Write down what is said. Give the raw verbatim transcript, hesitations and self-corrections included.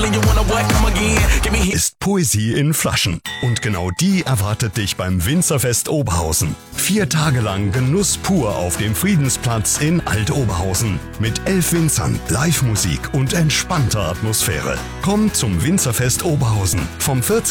feeling, you wanna what? Come again. Give me heat. Ist Poesie in Flaschen. Und genau die erwartet dich beim Winzerfest Oberhausen. Vier Tage lang Genuss pur auf dem Friedensplatz in Alt-Oberhausen. Mit elf Winzern, Live-Musik und entspannter Atmosphäre. Komm zum Winzerfest Oberhausen vom vierzehnten